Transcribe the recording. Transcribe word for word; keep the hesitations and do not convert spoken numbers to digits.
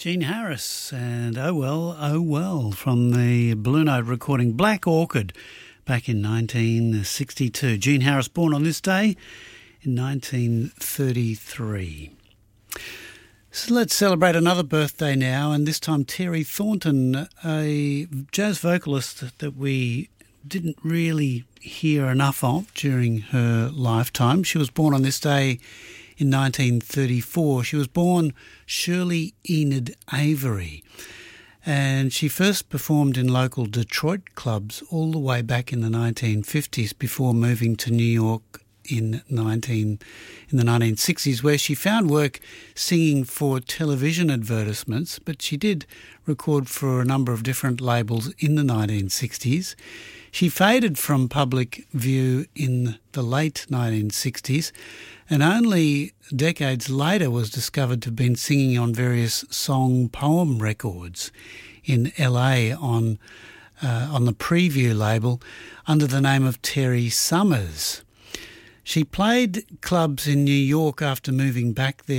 Gene Harris and Oh Well, Oh Well from the Blue Note recording Black Orchid back in nineteen sixty-two. Gene Harris born on this day in nineteen thirty-three. So let's celebrate another birthday now, and this time Terry Thornton, a jazz vocalist that we didn't really hear enough of during her lifetime. She was born on this day in nineteen thirty-four. She was born Shirley Enid Avery, and she first performed in local Detroit clubs all the way back in the nineteen fifties before moving to New York in nineteen in the nineteen sixties, where she found work singing for television advertisements, but she did record for a number of different labels in the nineteen sixties. She faded from public view in the late nineteen sixties, and only decades later was discovered to have been singing on various song poem records in L A on uh, on the Preview label under the name of Terry Summers. She played clubs in New York after moving back there